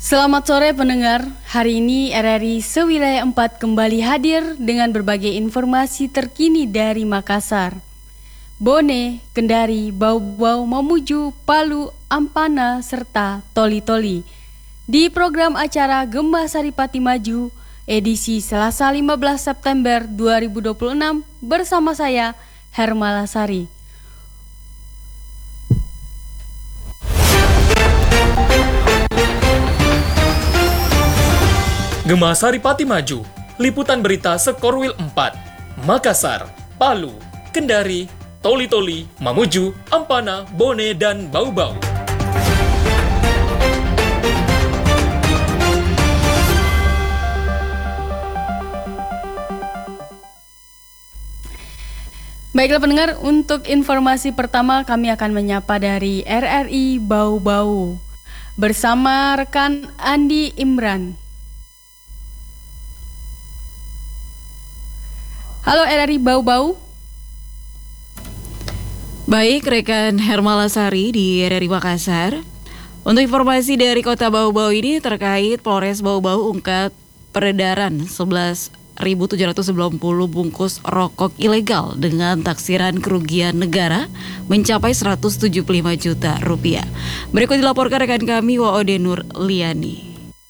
Selamat sore pendengar, hari ini RRI Sewilayah 4 kembali hadir dengan berbagai informasi terkini dari Makassar. Bone, Kendari, Bau-Bau, Mamuju, Palu, Ampana, serta Toli-Toli. Di program acara Gema Saripati Maju, edisi Selasa 15 September 2026 bersama saya, Hermala Sari. Gema Saripati Maju, liputan berita Sekorwil 4, Makassar, Palu, Kendari, Toli-Toli, Mamuju, Ampana, Bone, dan Bau-Bau. Baiklah pendengar, untuk informasi pertama kami akan menyapa dari RRI Bau-Bau bersama rekan Andi Imran. Halo RRI Bau-Bau. Baik, rekan Hermala Sari di RRI Makassar. Untuk informasi dari Kota Bau-Bau ini terkait Polres Bau-Bau ungkap peredaran 11.790 bungkus rokok ilegal dengan taksiran kerugian negara mencapai 175 juta rupiah. Berikut dilaporkan rekan kami Waode Nur Liani.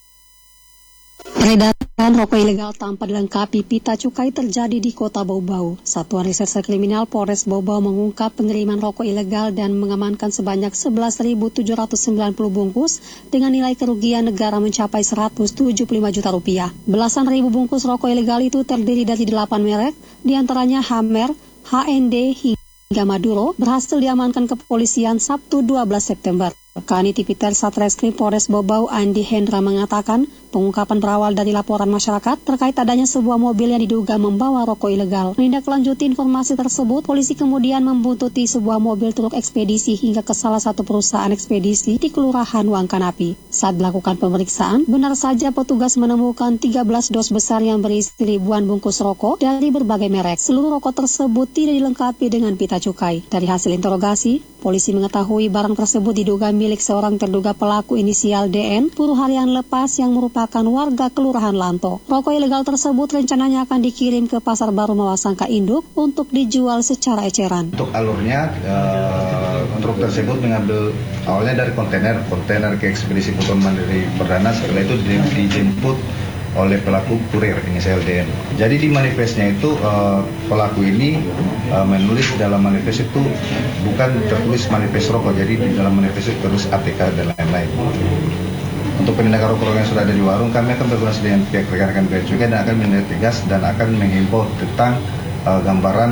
Peredaran rokok ilegal tanpa dilengkapi pita cukai terjadi di Kota Bau-Bau. Satuan Reserse Kriminal Polres Bau-Bau mengungkap pengiriman rokok ilegal dan mengamankan sebanyak 11.790 bungkus dengan nilai kerugian negara mencapai 175 juta rupiah. Belasan ribu bungkus rokok ilegal itu terdiri dari 8 merek, diantaranya Hammer, HND hingga Maduro, berhasil diamankan kepolisian Sabtu 12 September. Kanit Tipiter Satreskrim Polres Bau-Bau Andi Hendra mengatakan pengungkapan berawal dari laporan masyarakat terkait adanya sebuah mobil yang diduga membawa rokok ilegal. Menindaklanjuti informasi tersebut, polisi kemudian membuntuti sebuah mobil truk ekspedisi hingga ke salah satu perusahaan ekspedisi di Kelurahan Wangkanapi. Saat melakukan pemeriksaan, benar saja petugas menemukan 13 dos besar yang berisi ribuan bungkus rokok dari berbagai merek. Seluruh rokok tersebut tidak dilengkapi dengan pita cukai. Dari hasil interogasi, polisi mengetahui barang tersebut diduga milik seorang terduga pelaku inisial DN, buruh harian lepas yang merupakan warga Kelurahan Lanto. Rokok ilegal tersebut rencananya akan dikirim ke Pasar Baru Mawasangka Induk untuk dijual secara eceran. Untuk alurnya, truk tersebut mengambil awalnya dari kontainer ke ekspedisi Puton Mandiri Perdana, setelah itu dijemput oleh pelaku kurir inisial DN. Jadi di manifestnya itu pelaku ini menulis dalam manifest itu bukan tertulis manifest rokok, jadi di dalam manifest itu terus ATK dan lain-lain. Untuk penindakan rokok yang sudah ada di warung, kami akan berkoordinasi dengan pihak rekan-rekan bea cukai dan akan menindak tegas dan akan menghimbau tentang gambaran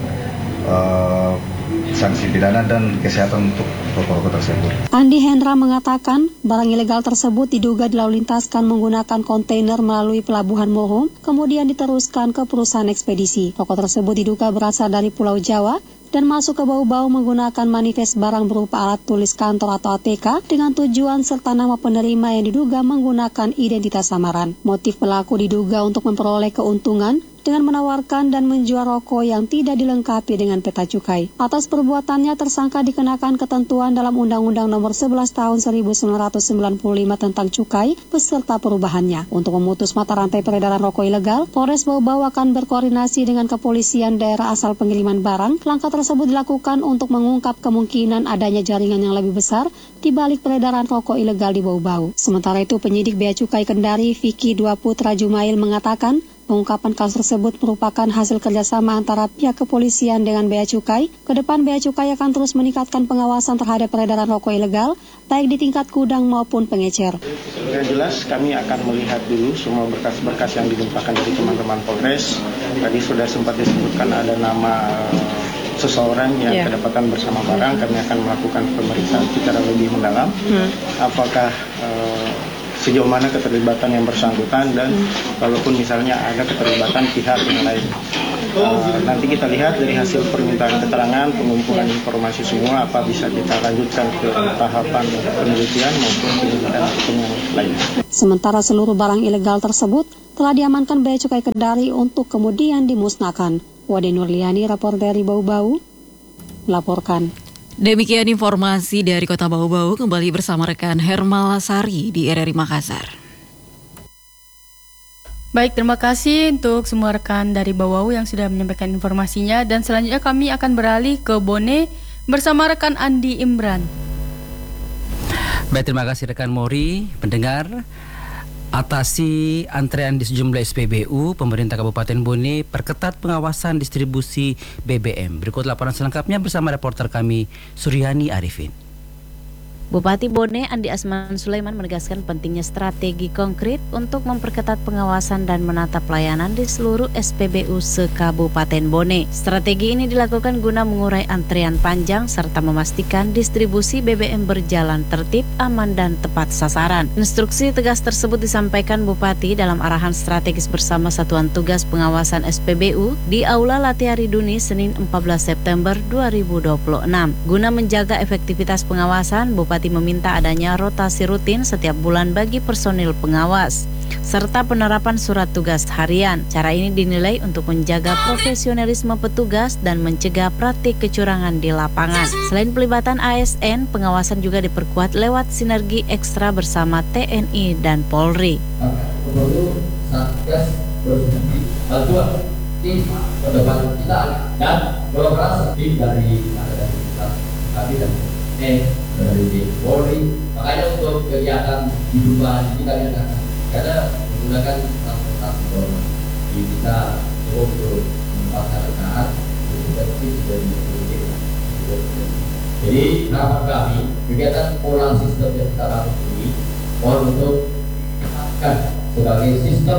sanksi pidana dan kesehatan untuk rokok-rokok tersebut. Andi Hendra mengatakan barang ilegal tersebut diduga dilalu-lintaskan menggunakan kontainer melalui Pelabuhan Mohom, kemudian diteruskan ke perusahaan ekspedisi. Rokok tersebut diduga berasal dari Pulau Jawa dan masuk ke Bau-Bau menggunakan manifest barang berupa alat tulis kantor atau ATK dengan tujuan serta nama penerima yang diduga menggunakan identitas samaran. Motif pelaku diduga untuk memperoleh keuntungan dengan menawarkan dan menjual rokok yang tidak dilengkapi dengan peta cukai. Atas perbuatannya, tersangka dikenakan ketentuan dalam Undang-Undang Nomor 11 Tahun 1995 tentang cukai beserta perubahannya. Untuk memutus mata rantai peredaran rokok ilegal, Polres Bau-Bau akan berkoordinasi dengan kepolisian daerah asal pengiriman barang. Langkah tersebut dilakukan untuk mengungkap kemungkinan adanya jaringan yang lebih besar di balik peredaran rokok ilegal di Bau-Bau. Sementara itu, penyidik Bea Cukai Kendari Vicky Dua Putra Jumail mengatakan pengungkapan kasus tersebut merupakan hasil kerjasama antara pihak kepolisian dengan Bea Cukai. Kedepan Bea Cukai akan terus meningkatkan pengawasan terhadap peredaran rokok ilegal, baik di tingkat gudang maupun pengecer. Yang jelas kami akan melihat dulu semua berkas-berkas yang dilimpahkan dari teman-teman Polres. Tadi sudah sempat disebutkan ada nama seseorang yang kedapatan bersama barang. Kami akan melakukan pemeriksaan secara lebih mendalam. Apakah sejauh mana keterlibatan yang bersangkutan dan kalaupun misalnya ada keterlibatan pihak yang lain. Nanti kita lihat dari hasil permintaan keterangan, pengumpulan informasi semua apa bisa kita lanjutkan ke tahapan penelitian maupun penyidikan yang lain. Sementara seluruh barang ilegal tersebut telah diamankan Bea Cukai Kendari untuk kemudian dimusnahkan. Wade Nurliani, reporter dari Bau-Bau, melaporkan. Demikian informasi dari Kota Bau-Bau, kembali bersama rekan Hermal Lasari di RRI Makassar. Baik, terima kasih untuk semua rekan dari Bau-Bau yang sudah menyampaikan informasinya. Dan selanjutnya kami akan beralih ke Bone bersama rekan Andi Imran. Baik, terima kasih rekan Mori. Pendengar, atasi antrean di sejumlah SPBU, pemerintah Kabupaten Bone perketat pengawasan distribusi BBM. Berikut laporan selengkapnya bersama reporter kami Suryani Arifin. Bupati Bone Andi Asman Sulaiman menegaskan pentingnya strategi konkret untuk memperketat pengawasan dan menata pelayanan di seluruh SPBU se-Kabupaten Bone. Strategi ini dilakukan guna mengurai antrian panjang serta memastikan distribusi BBM berjalan tertib, aman, dan tepat sasaran. Instruksi tegas tersebut disampaikan Bupati dalam arahan strategis bersama Satuan Tugas Pengawasan SPBU di Aula Latiari Duni Senin 14 September 2026. Guna menjaga efektivitas pengawasan, Bupati meminta adanya rotasi rutin setiap bulan bagi personil pengawas, serta penerapan surat tugas harian. Cara ini dinilai untuk menjaga profesionalisme petugas dan mencegah praktik kecurangan di lapangan. Selain pelibatan ASN, pengawasan juga diperkuat lewat sinergi ekstra bersama TNI dan Polri. Perlu Satgas berfungsi bantuan tim pendapat kita dan kolaborasi dari kami dan dari Polri. Makanya untuk kegiatan hidupan kita karena menggunakan transportasi umum kita cukup untuk masyarakat jadi harapan kami kegiatan pola sistem yang kita bangun ini mohon untuk akan sebagai sistem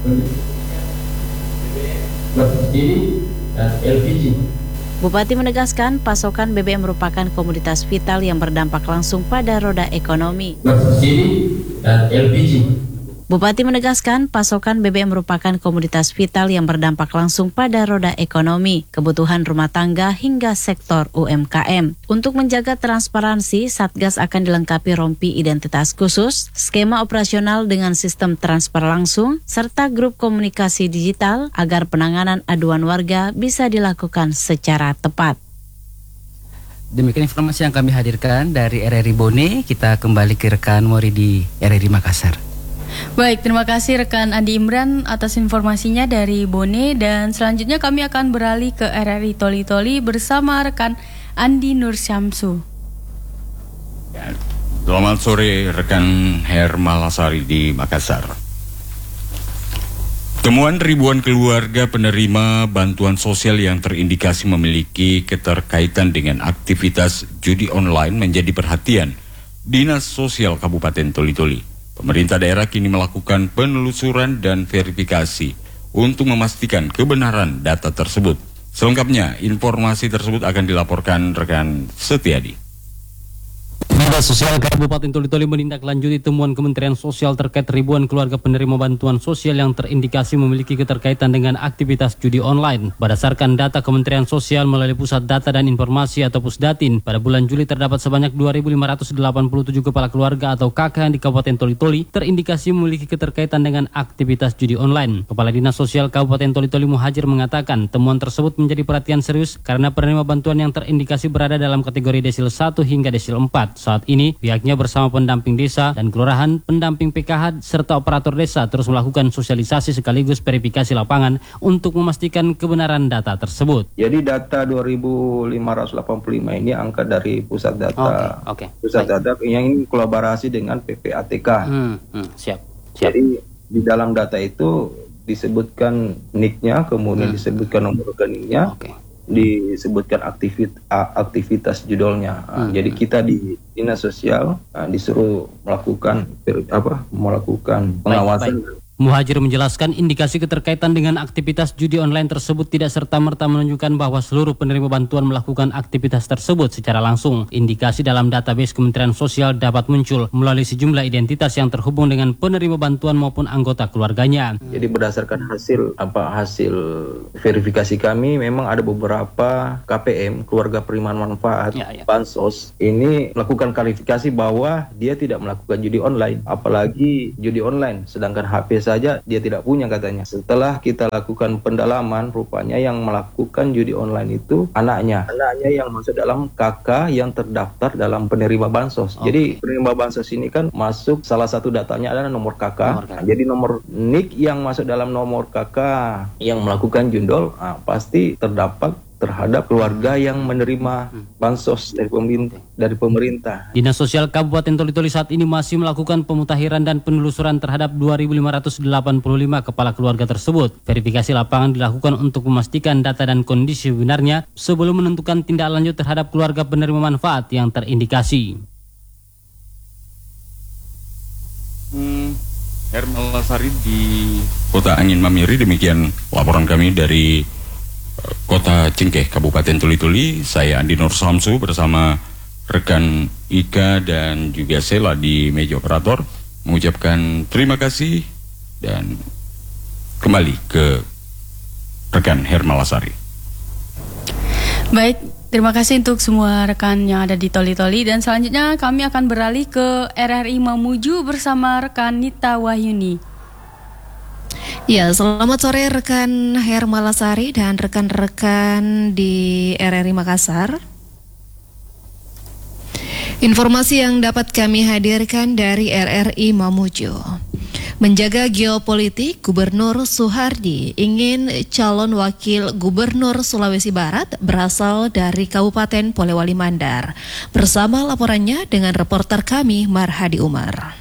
bersubsidi dan LPG. Bupati menegaskan pasokan BBM merupakan komoditas vital yang berdampak langsung pada roda ekonomi. Bersubsidi dan LPG. Bupati menegaskan pasokan BBM merupakan komoditas vital yang berdampak langsung pada roda ekonomi, kebutuhan rumah tangga hingga sektor UMKM. Untuk menjaga transparansi, Satgas akan dilengkapi rompi identitas khusus, skema operasional dengan sistem transfer langsung, serta grup komunikasi digital agar penanganan aduan warga bisa dilakukan secara tepat. Demikian informasi yang kami hadirkan dari RRI Bone. Kita kembali ke rekan Mori di RRI Makassar. Baik, terima kasih rekan Andi Imran atas informasinya dari Bone. Dan selanjutnya kami akan beralih ke RRI Toli-Toli bersama rekan Andi Nur Syamsu. Selamat sore rekan Hermal Lasari di Makassar. Temuan ribuan keluarga penerima bantuan sosial yang terindikasi memiliki keterkaitan dengan aktivitas judi online menjadi perhatian Dinas Sosial Kabupaten Toli-Toli. Pemerintah daerah kini melakukan penelusuran dan verifikasi untuk memastikan kebenaran data tersebut. Selengkapnya, informasi tersebut akan dilaporkan rekan Setiadi. Dinas Sosial Kabupaten Toli-Toli menindaklanjuti temuan Kementerian Sosial terkait ribuan keluarga penerima bantuan sosial yang terindikasi memiliki keterkaitan dengan aktivitas judi online. Berdasarkan data Kementerian Sosial melalui Pusat Data dan Informasi atau Pusdatin, pada bulan Juli terdapat sebanyak 2.587 kepala keluarga atau KK di Kabupaten Toli-Toli terindikasi memiliki keterkaitan dengan aktivitas judi online. Kepala Dinas Sosial Kabupaten Toli-Toli Muhajir mengatakan temuan tersebut menjadi perhatian serius karena penerima bantuan yang terindikasi berada dalam kategori desil 1 hingga desil 4. Saat ini, pihaknya bersama pendamping desa dan kelurahan, pendamping PKH, serta operator desa terus melakukan sosialisasi sekaligus verifikasi lapangan untuk memastikan kebenaran data tersebut. Jadi data 2.585 ini angka dari pusat data. Pusat data yang ini kolaborasi dengan PPATK. Siap. Jadi di dalam data itu disebutkan NIK-nya, kemudian disebutkan nomor rekeningnya. Disebutkan aktivitas judulnya. Jadi kita di Dinas Sosial disuruh melakukan pengawasan. Muhajir menjelaskan indikasi keterkaitan dengan aktivitas judi online tersebut tidak serta-merta menunjukkan bahwa seluruh penerima bantuan melakukan aktivitas tersebut secara langsung. Indikasi dalam database Kementerian Sosial dapat muncul melalui sejumlah identitas yang terhubung dengan penerima bantuan maupun anggota keluarganya. Jadi berdasarkan hasil verifikasi kami, memang ada beberapa KPM, keluarga penerimaan manfaat, bansos, ini melakukan klarifikasi bahwa dia tidak melakukan judi online, apalagi judi online, sedangkan HP saja dia tidak punya katanya. Setelah kita lakukan pendalaman, rupanya yang melakukan judi online itu anaknya yang masuk dalam KK yang terdaftar dalam penerima bansos. Jadi penerima bansos ini kan masuk, salah satu datanya adalah nomor KK. Nah, jadi nomor NIK yang masuk dalam nomor KK yang melakukan jundol, pasti terdapat terhadap keluarga yang menerima bansos dari pemerintah. Dinas Sosial Kabupaten Toli-Toli saat ini masih melakukan pemutakhiran dan penelusuran terhadap 2.585 kepala keluarga tersebut. Verifikasi lapangan dilakukan untuk memastikan data dan kondisi sebenarnya sebelum menentukan tindak lanjut terhadap keluarga penerima manfaat yang terindikasi. Hermal Lasari di Kota Angin Mamiri, demikian laporan kami dari Kota Cengkeh, Kabupaten Toli-Toli. Saya Andi Nur Samsu bersama rekan Ika dan juga Sela di meja operator mengucapkan terima kasih dan kembali ke rekan Hermal Lasari. Baik, terima kasih untuk semua rekan yang ada di Toli-Toli, dan selanjutnya kami akan beralih ke RRI Mamuju bersama rekan Nita Wahyuni. Ya, selamat sore rekan Hermal Lasari dan rekan-rekan di RRI Makassar. Informasi yang dapat kami hadirkan dari RRI Mamuju. Menjaga geopolitik, Gubernur Suhardi ingin calon wakil Gubernur Sulawesi Barat berasal dari Kabupaten Polewali Mandar. Bersama laporannya dengan reporter kami Marhadi Umar.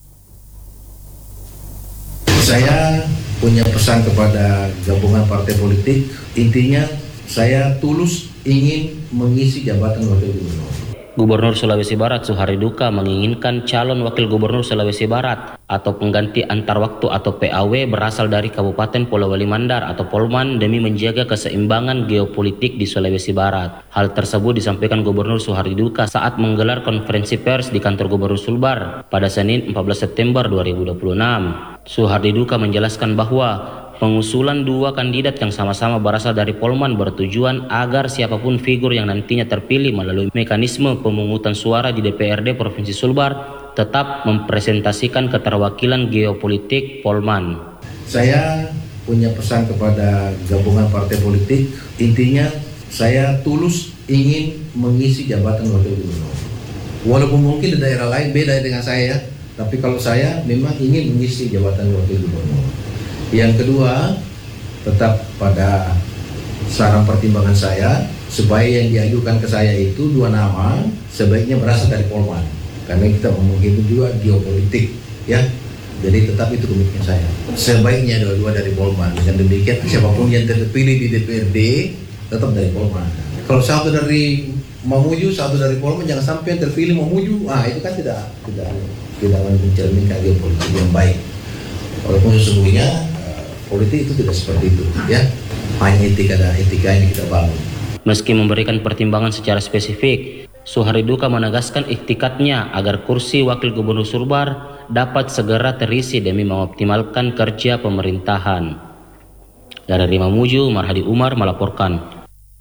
Saya punya pesan kepada gabungan partai politik. Intinya saya tulus ingin mengisi jabatan wakil gubernur. Gubernur Sulawesi Barat Suhardi Duka menginginkan calon wakil gubernur Sulawesi Barat atau pengganti antar waktu atau PAW berasal dari Kabupaten Polewali Mandar atau Polman demi menjaga keseimbangan geopolitik di Sulawesi Barat. Hal tersebut disampaikan Gubernur Suhardi Duka saat menggelar konferensi pers di kantor Gubernur Sulbar pada Senin 14 September 2026. Suhardi Duka menjelaskan bahwa pengusulan dua kandidat yang sama-sama berasal dari Polman bertujuan agar siapapun figur yang nantinya terpilih melalui mekanisme pemungutan suara di DPRD Provinsi Sulbar tetap mempresentasikan keterwakilan geopolitik Polman. Saya punya pesan kepada gabungan partai politik. Intinya saya tulus ingin mengisi jabatan wakil gubernur. Walaupun mungkin di daerah lain beda dengan saya, tapi kalau saya memang ingin mengisi jabatan wakil gubernur. Yang kedua, tetap pada saran pertimbangan saya, supaya yang diajukan ke saya itu dua nama sebaiknya berasal dari Polman, karena kita menghitung juga geopolitik, ya. Jadi tetap itu komitmen saya. Sebaiknya dua-dua dari Polman. Dengan demikian siapapun yang terpilih di DPRD tetap dari Polman. Kalau satu dari Mamuju, satu dari Polman, jangan sampai yang terpilih Mamuju. Itu kan tidak mencerminkan geopolitik yang baik. Walaupun sesungguhnya politik itu tidak seperti itu, ya. Hanya etika yang kita bangun. Meski memberikan pertimbangan secara spesifik, Suhardi Duka menegaskan iktikadnya agar kursi wakil gubernur Sulbar dapat segera terisi demi mengoptimalkan kerja pemerintahan. Dari Mamuju, Marhadi Umar melaporkan.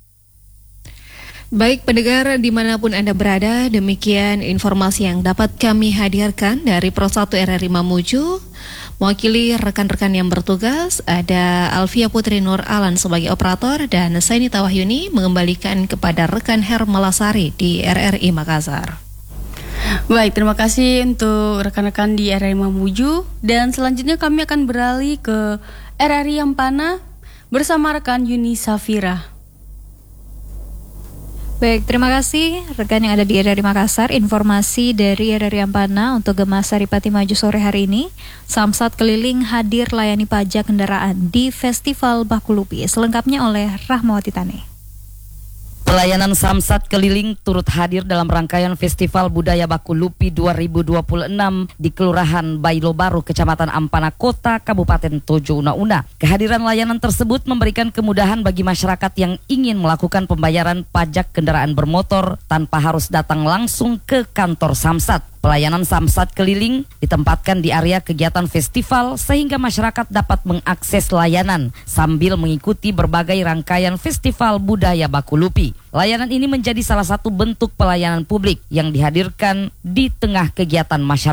Baik pendengar dimanapun Anda berada, demikian informasi yang dapat kami hadirkan dari Pro 1 RRI Mamuju. Mewakili rekan-rekan yang bertugas, ada Alfia Putri Nur Alan sebagai operator dan saya Nita Wahyuni mengembalikan kepada rekan Hermal Lasari di RRI Makassar. Baik, terima kasih untuk rekan-rekan di RRI Mamuju, dan selanjutnya kami akan beralih ke RRI Ampana bersama rekan Yuni Safira. Baik, terima kasih rekan yang ada di RRI Makassar. Informasi dari RRI Ampana untuk Gema Saripati Maju sore hari ini. Samsat keliling hadir layani pajak kendaraan di Festival Bakulupi. Selengkapnya oleh Rahmawati Tane. Pelayanan Samsat keliling turut hadir dalam rangkaian Festival Budaya Bakulupi 2026 di Kelurahan Bailo Baru, Kecamatan Ampana Kota, Kabupaten Tojo Una-Una. Kehadiran layanan tersebut memberikan kemudahan bagi masyarakat yang ingin melakukan pembayaran pajak kendaraan bermotor tanpa harus datang langsung ke kantor Samsat. Pelayanan Samsat keliling ditempatkan di area kegiatan festival sehingga masyarakat dapat mengakses layanan sambil mengikuti berbagai rangkaian Festival Budaya Bakulupi. Layanan ini menjadi salah satu bentuk pelayanan publik yang dihadirkan di tengah kegiatan masyarakat.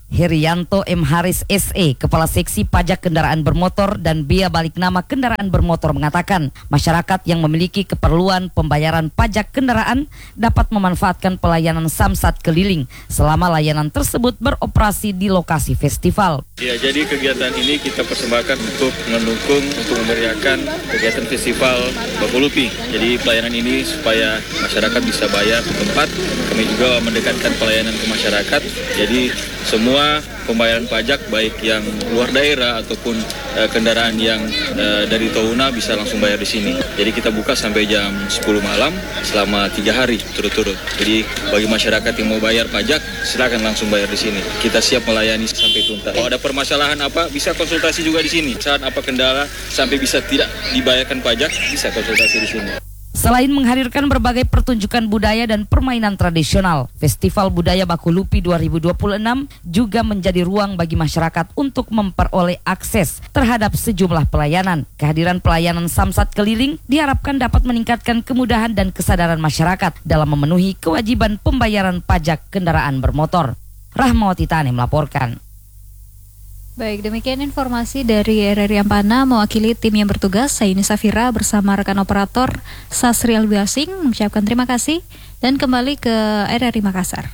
Herianto M. Haris SE, Kepala Seksi Pajak Kendaraan Bermotor dan Bea Balik Nama Kendaraan Bermotor mengatakan, masyarakat yang memiliki keperluan pembayaran pajak kendaraan dapat memanfaatkan pelayanan Samsat keliling selama layanan tersebut beroperasi di lokasi festival. Ya, jadi kegiatan ini kita persembahkan untuk mendukung, untuk memeriahkan kegiatan festival Bakulupi. Jadi pelayanan ini supaya masyarakat bisa bayar di tempat, kami juga mendekatkan pelayanan ke masyarakat. Jadi semua pembayaran pajak baik yang luar daerah ataupun kendaraan yang dari Touna bisa langsung bayar di sini. Jadi kita buka sampai jam 10 malam selama 3 hari turut-turut. Jadi bagi masyarakat yang mau bayar pajak silakan langsung bayar di sini. Kita siap melayani sampai tuntas. Kalau ada permasalahan apa bisa konsultasi juga di sini. Saat apa kendala sampai bisa tidak dibayarkan pajak bisa konsultasi di sini. Selain menghadirkan berbagai pertunjukan budaya dan permainan tradisional, Festival Budaya Bakulupi 2026 juga menjadi ruang bagi masyarakat untuk memperoleh akses terhadap sejumlah pelayanan. Kehadiran pelayanan Samsat keliling diharapkan dapat meningkatkan kemudahan dan kesadaran masyarakat dalam memenuhi kewajiban pembayaran pajak kendaraan bermotor. Rahmawati Tani melaporkan. Baik, demikian informasi dari RRI Ampana. Mewakili tim yang bertugas, saya Yuni Safira bersama rekan operator Sasriel Biasing mengucapkan terima kasih dan kembali ke RRI Makassar.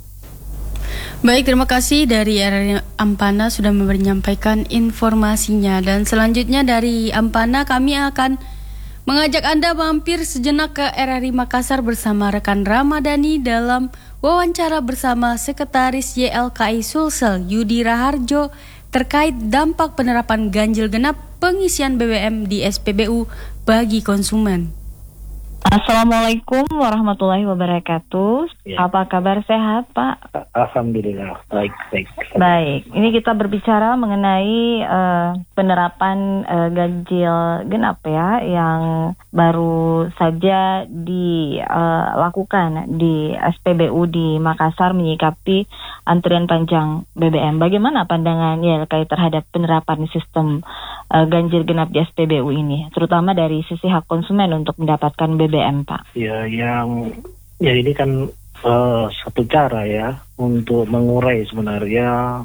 Baik, terima kasih dari RRI Ampana sudah menyampaikan informasinya. Dan selanjutnya dari Ampana kami akan mengajak Anda mampir sejenak ke RRI Makassar bersama rekan Ramadhani dalam wawancara bersama Sekretaris YLKI Sulsel Yudi Raharjo terkait dampak penerapan ganjil genap pengisian BBM di SPBU bagi konsumen. Assalamualaikum warahmatullahi wabarakatuh. Ya. Apa kabar, sehat Pak? Alhamdulillah, baik. Baik, ini kita berbicara mengenai penerapan ganjil genap ya, yang baru saja dilakukan di SPBU di Makassar menyikapi antrian panjang BBM. Bagaimana pandangan YLKI terhadap penerapan sistem ganjil genap di SPBU ini, terutama dari sisi hak konsumen untuk mendapatkan BBM, Pak? Ya, ini kan satu cara ya untuk mengurai sebenarnya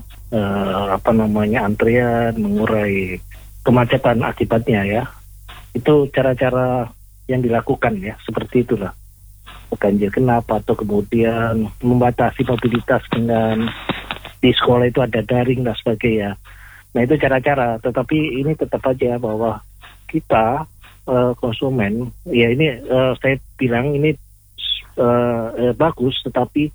antrian, mengurai kemacetan akibatnya ya. Itu cara-cara yang dilakukan ya, seperti itulah. Ganjil genap atau kemudian membatasi mobilitas dengan di sekolah itu ada daring dan sebagainya. Nah, itu cara-cara, tetapi ini tetap aja bahwa kita konsumen, ya ini saya bilang ini bagus, tetapi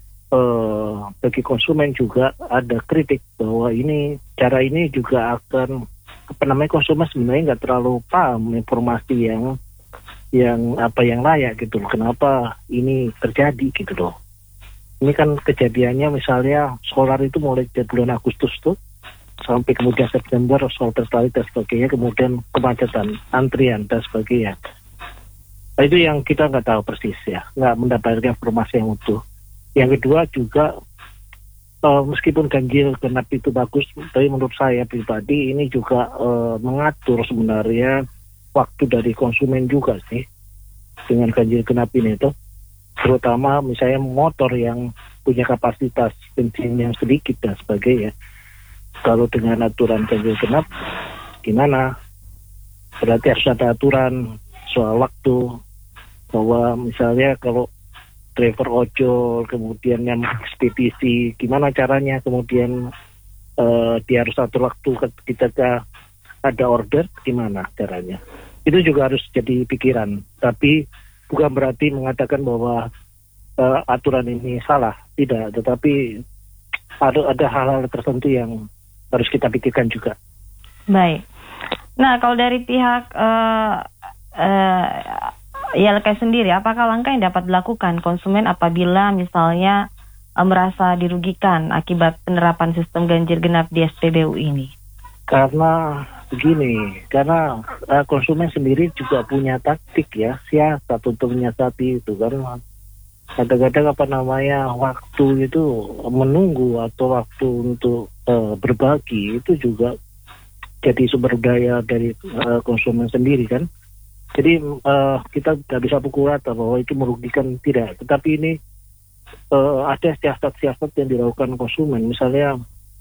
bagi konsumen juga ada kritik bahwa cara ini juga akan konsumen sebenarnya nggak terlalu paham informasi yang layak gitu loh. Kenapa ini terjadi gitu loh. Ini kan kejadiannya misalnya solar itu mulai dari bulan Agustus tuh sampai kemudian September soal tertarik dan sebagainya, kemudian kemacetan, antrian dan sebagainya. Nah, itu yang kita nggak tahu persis ya, nggak mendapatkan informasi yang utuh. Yang kedua juga meskipun ganjil genap itu bagus, tapi menurut saya pribadi ini juga mengatur sebenarnya waktu dari konsumen juga sih dengan ganjil genap ini tuh, terutama misalnya motor yang punya kapasitas bensin yang sedikit dan sebagainya. Kalau dengan aturan ganjil genap gimana? Berarti harus ada aturan soal waktu, bahwa misalnya kalau driver ojol kemudian yang ekspedisi gimana caranya, kemudian dia harus atur waktu ketika ada order gimana caranya. Itu juga harus jadi pikiran, tapi bukan berarti mengatakan bahwa aturan ini salah, tidak, tetapi ada hal-hal tertentu yang harus kita pikirkan juga. Baik. Nah, kalau dari pihak YLKI sendiri, apakah langkah yang dapat dilakukan konsumen apabila misalnya merasa dirugikan akibat penerapan sistem ganjil genap di SPBU ini? Karena begini, karena konsumen sendiri juga punya taktik ya, siasat untuk menyiasati itu. Karena kadang-kadang waktu itu menunggu atau waktu untuk berbagi itu juga jadi sumber daya dari konsumen sendiri kan. Jadi kita tidak bisa pukul rata bahwa itu merugikan, tidak. Tetapi ini ada siasat-siasat yang dilakukan konsumen, misalnya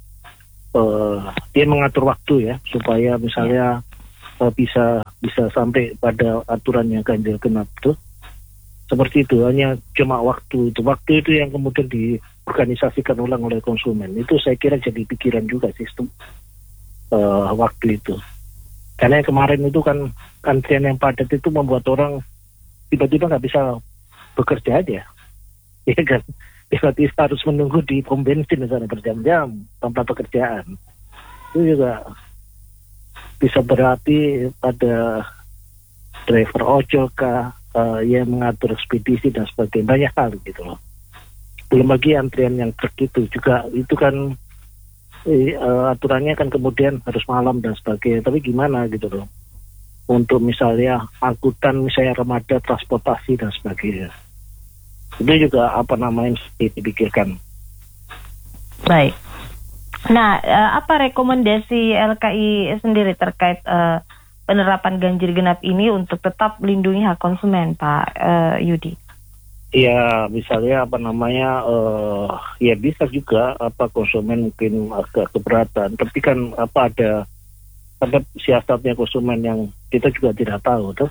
dia mengatur waktu ya supaya misalnya bisa sampai pada aturannya ganjil genap tuh. Seperti itu, hanya cuma waktu itu yang kemudian diorganisasikan ulang oleh konsumen. Itu saya kira jadi pikiran juga sistem waktu itu. Karena yang kemarin itu kan antrian yang padat itu membuat orang tiba-tiba nggak bisa bekerja aja, ya kan? Tiba-tiba harus menunggu di pom bensin misalnya berjam-jam tanpa pekerjaan. Itu juga bisa berarti pada driver ojol kah, yang mengatur ekspedisi dan sebagainya, banyak hal gitu loh. Belum lagi antrian yang truk itu juga, itu kan aturannya kan kemudian harus malam dan sebagainya. Tapi gimana gitu loh untuk misalnya angkutan, misalnya remaja, transportasi dan sebagainya, itu juga dipikirkan. Baik. Nah, apa rekomendasi LKI sendiri terkait penerapan ganjil genap ini untuk tetap melindungi hak konsumen, Pak Yudi? Ya, misalnya ya bisa juga konsumen mungkin agak keberatan, tapi kan ada siasatnya konsumen yang kita juga tidak tahu tuh.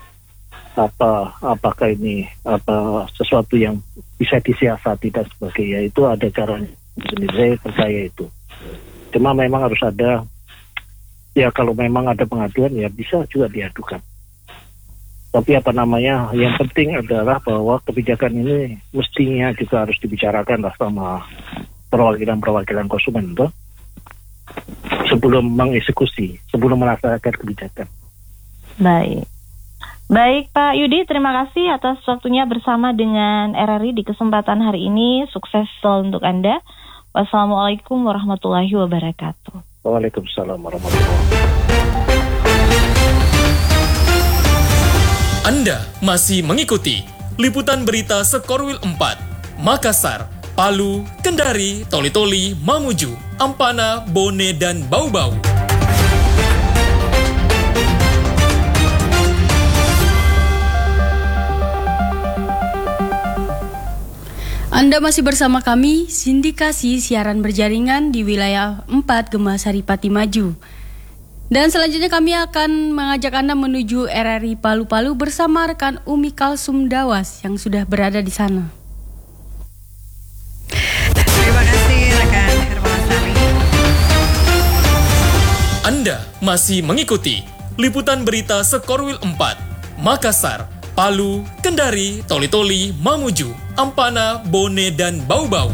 Apakah ini sesuatu yang bisa disiasati dan sebagainya, itu ada caranya sendiri, saya percaya itu. Cuma memang harus ada, ya kalau memang ada pengaduan ya bisa juga diadukan. Tapi yang penting adalah bahwa kebijakan ini mestinya juga harus dibicarakan lah sama perwakilan konsumen tuh, sebelum mengeksekusi, sebelum melaksanakan kebijakan. Baik Pak Yudi, terima kasih atas waktunya bersama dengan RRI di kesempatan hari ini. Sukses selalu untuk Anda. Wassalamualaikum warahmatullahi wabarakatuh. Waalaikumsalam warahmatullahi wabarakatuh. Anda masih mengikuti liputan berita Sekorwil 4, Makassar, Palu, Kendari, Toli-Toli, Mamuju, Ampana, Bone, dan Bau-Bau. Anda masih bersama kami, sindikasi siaran berjaringan di wilayah 4 Gemasari Pati Maju. Dan selanjutnya kami akan mengajak Anda menuju RRI Palu-Palu bersama rekan Umi Kalsum Dawas yang sudah berada di sana. Terima kasih rekan Hermalasari. Anda masih mengikuti liputan berita Sekorwil 4, Makassar, Palu, Kendari, Toli-Toli, Mamuju, Ampana, Bone, dan Bau-Bau.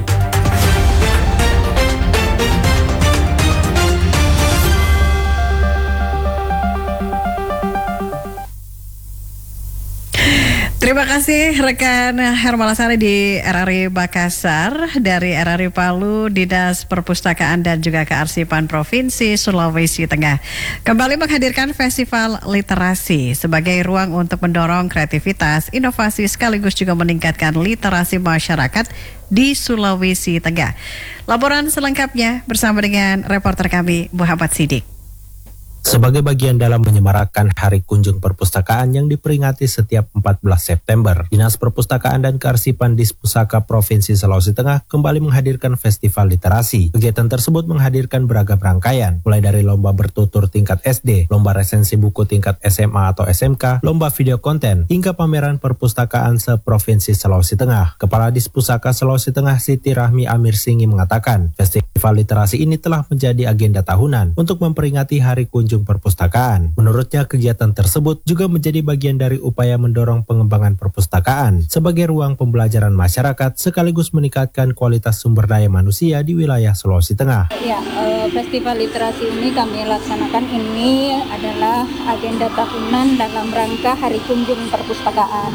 Terima kasih rekan Hermalasari di RRI Makassar. Dari RRI Palu, Dinas Perpustakaan dan juga Kearsipan Provinsi Sulawesi Tengah kembali menghadirkan Festival Literasi sebagai ruang untuk mendorong kreativitas, inovasi sekaligus juga meningkatkan literasi masyarakat di Sulawesi Tengah. Laporan selengkapnya bersama dengan reporter kami Muhammad Sidik. Sebagai bagian dalam menyemarakkan Hari Kunjung Perpustakaan yang diperingati setiap 14 September, Dinas Perpustakaan dan Kearsipan Dispusaka Provinsi Sulawesi Tengah kembali menghadirkan Festival Literasi. Kegiatan tersebut menghadirkan beragam rangkaian, mulai dari lomba bertutur tingkat SD, lomba resensi buku tingkat SMA atau SMK, lomba video konten, hingga pameran perpustakaan se-Provinsi Sulawesi Tengah. Kepala Dispusaka Sulawesi Tengah Siti Rahmi Amir Singgi mengatakan, Festival Literasi ini telah menjadi agenda tahunan untuk memperingati Hari Kunjung Perpustakaan. Menurutnya, kegiatan tersebut juga menjadi bagian dari upaya mendorong pengembangan perpustakaan sebagai ruang pembelajaran masyarakat sekaligus meningkatkan kualitas sumber daya manusia di wilayah Sulawesi Tengah. Ya, Festival Literasi ini kami laksanakan ini adalah agenda tahunan dalam rangka Hari Kunjung Perpustakaan.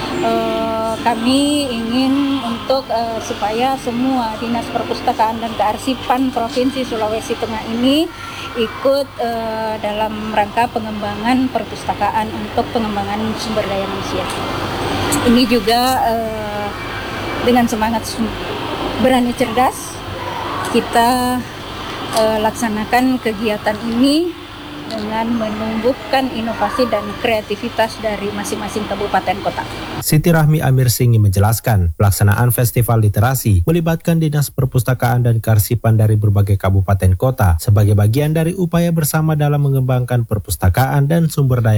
Kami ingin untuk supaya semua Dinas Perpustakaan dan Kearsipan Provinsi Sulawesi Tengah ini ikut dalam rangka pengembangan perpustakaan untuk pengembangan sumber daya manusia. Ini juga dengan semangat berani cerdas kita laksanakan kegiatan ini dengan menumbuhkan inovasi dan kreativitas dari masing-masing kabupaten kota. Siti Rahmi Amir Singgi menjelaskan, pelaksanaan festival literasi melibatkan Dinas Perpustakaan dan Kearsipan dari berbagai kabupaten kota sebagai bagian dari upaya bersama dalam mengembangkan perpustakaan dan sumber daya